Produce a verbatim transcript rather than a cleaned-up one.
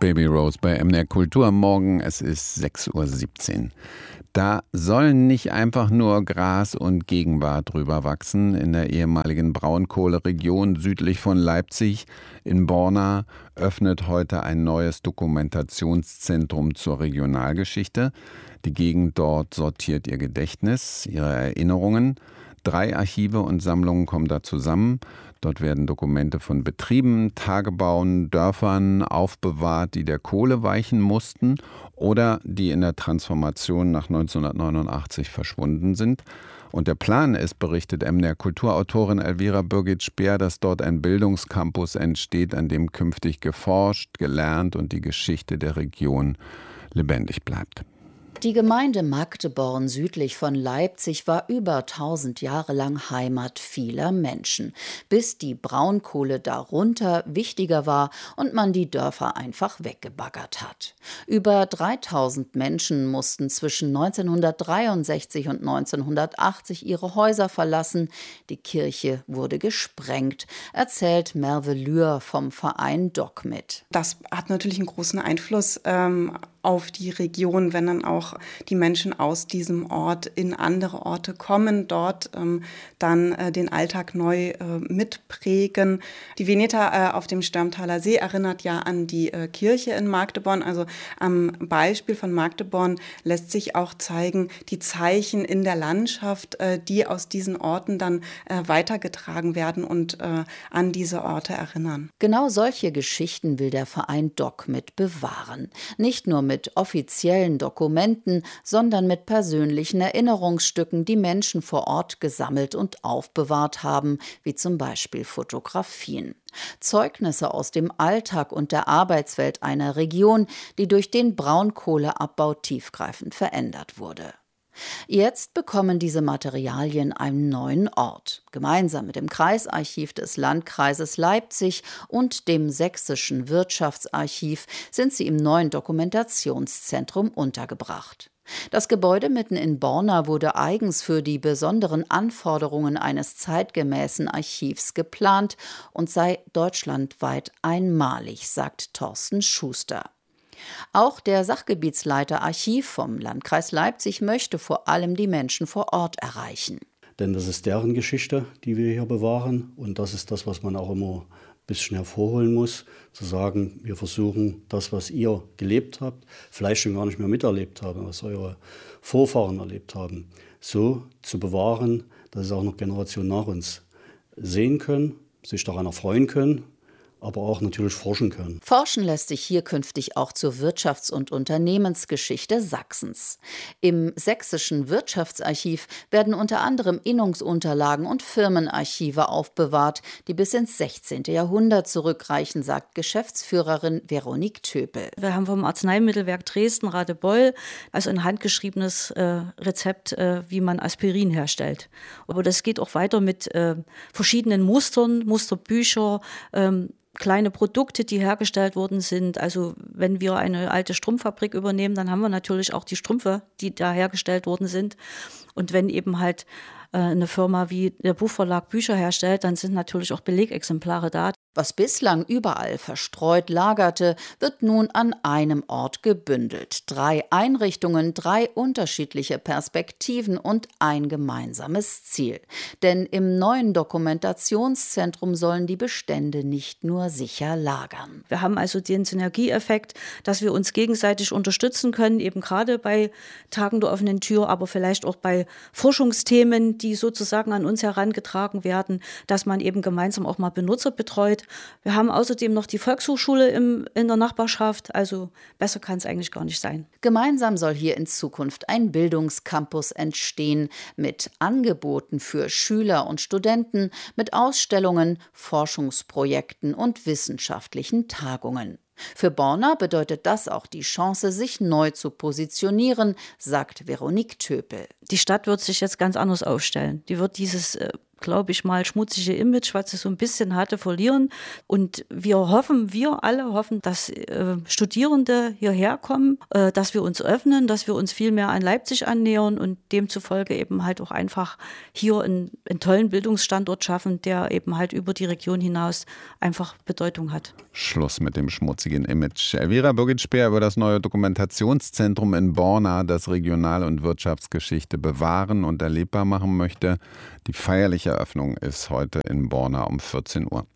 Baby Rose bei M D R Kultur am Morgen. Es ist sechs Uhr siebzehn. Da sollen nicht einfach nur Gras und Gegenwart drüber wachsen. In der ehemaligen Braunkohleregion südlich von Leipzig in Borna öffnet heute ein neues Dokumentationszentrum zur Regionalgeschichte. Die Gegend dort sortiert ihr Gedächtnis, ihre Erinnerungen. Drei Archive und Sammlungen kommen da zusammen. Dort werden Dokumente von Betrieben, Tagebauen, Dörfern aufbewahrt, die der Kohle weichen mussten oder die in der Transformation nach neunzehnhundertneunundachtzig verschwunden sind. Und der Plan ist, berichtet M D R-Kulturautorin Elvira Birgit-Speer, dass dort ein Bildungscampus entsteht, an dem künftig geforscht, gelernt und die Geschichte der Region lebendig bleibt. Die Gemeinde Magdeborn südlich von Leipzig war über tausend Jahre lang Heimat vieler Menschen, bis die Braunkohle darunter wichtiger war und man die Dörfer einfach weggebaggert hat. Über dreitausend Menschen mussten zwischen neunzehnhundertdreiundsechzig und neunzehnhundertachtzig ihre Häuser verlassen. Die Kirche wurde gesprengt, erzählt Merve Lühr vom Verein DocMit. Das hat natürlich einen großen Einfluss ähm, auf die Region, wenn dann auch die Menschen aus diesem Ort in andere Orte kommen, dort ähm, dann äh, den Alltag neu äh, mitprägen. Die Veneta äh, auf dem Störmtaler See erinnert ja an die äh, Kirche in Magdeborn. Also am Beispiel von Magdeborn lässt sich auch zeigen, die Zeichen in der Landschaft, äh, die aus diesen Orten dann äh, weitergetragen werden und äh, an diese Orte erinnern. Genau solche Geschichten will der Verein DocMit bewahren. Nicht nur mit mit offiziellen Dokumenten, sondern mit persönlichen Erinnerungsstücken, die Menschen vor Ort gesammelt und aufbewahrt haben, wie zum Beispiel Fotografien. Zeugnisse aus dem Alltag und der Arbeitswelt einer Region, die durch den Braunkohleabbau tiefgreifend verändert wurde. Jetzt bekommen diese Materialien einen neuen Ort. Gemeinsam mit dem Kreisarchiv des Landkreises Leipzig und dem Sächsischen Wirtschaftsarchiv sind sie im neuen Dokumentationszentrum untergebracht. Das Gebäude mitten in Borna wurde eigens für die besonderen Anforderungen eines zeitgemäßen Archivs geplant und sei deutschlandweit einmalig, sagt Thorsten Schuster. Auch der Sachgebietsleiter Archiv vom Landkreis Leipzig möchte vor allem die Menschen vor Ort erreichen. Denn das ist deren Geschichte, die wir hier bewahren. Und das ist das, was man auch immer ein bisschen hervorholen muss. Zu sagen, wir versuchen das, was ihr gelebt habt, vielleicht schon gar nicht mehr miterlebt habt, was eure Vorfahren erlebt haben, so zu bewahren, dass es auch noch Generationen nach uns sehen können, sich daran erfreuen können, aber auch natürlich forschen können. Forschen lässt sich hier künftig auch zur Wirtschafts- und Unternehmensgeschichte Sachsens. Im Sächsischen Wirtschaftsarchiv werden unter anderem Innungsunterlagen und Firmenarchive aufbewahrt, die bis ins sechzehnte Jahrhundert zurückreichen, sagt Geschäftsführerin Veronique Töpel. Wir haben vom Arzneimittelwerk Dresden-Radebeul also ein handgeschriebenes äh, Rezept, äh, wie man Aspirin herstellt. Aber das geht auch weiter mit äh, verschiedenen Mustern, Musterbücher, ähm, kleine Produkte, die hergestellt worden sind. Also wenn wir eine alte Strumpffabrik übernehmen, dann haben wir natürlich auch die Strümpfe, die da hergestellt worden sind. Und wenn eben halt äh, eine Firma wie der Buchverlag Bücher herstellt, dann sind natürlich auch Belegexemplare da. Was bislang überall verstreut lagerte, wird nun an einem Ort gebündelt. Drei Einrichtungen, drei unterschiedliche Perspektiven und ein gemeinsames Ziel. Denn im neuen Dokumentationszentrum sollen die Bestände nicht nur sicher lagern. Wir haben also den Synergieeffekt, dass wir uns gegenseitig unterstützen können, eben gerade bei Tagen der offenen Tür, aber vielleicht auch bei Forschungsthemen, die sozusagen an uns herangetragen werden, dass man eben gemeinsam auch mal Benutzer betreut. Wir haben außerdem noch die Volkshochschule im, in der Nachbarschaft, also besser kann es eigentlich gar nicht sein. Gemeinsam soll hier in Zukunft ein Bildungscampus entstehen mit Angeboten für Schüler und Studenten, mit Ausstellungen, Forschungsprojekten und wissenschaftlichen Tagungen. Für Borna bedeutet das auch die Chance, sich neu zu positionieren, sagt Veronique Töpel. Die Stadt wird sich jetzt ganz anders aufstellen. Die wird dieses äh, glaube ich mal, schmutzige Image, was es so ein bisschen hatte, verlieren. Und wir hoffen, wir alle hoffen, dass äh, Studierende hierher kommen, äh, dass wir uns öffnen, dass wir uns viel mehr an Leipzig annähern und demzufolge eben halt auch einfach hier einen, einen tollen Bildungsstandort schaffen, der eben halt über die Region hinaus einfach Bedeutung hat. Schluss mit dem schmutzigen Image. Elvira Birgit-Speer über das neue Dokumentationszentrum in Borna, das Regional- und Wirtschaftsgeschichte bewahren und erlebbar machen möchte. Die feierliche Eröffnung ist heute in Borna um vierzehn Uhr.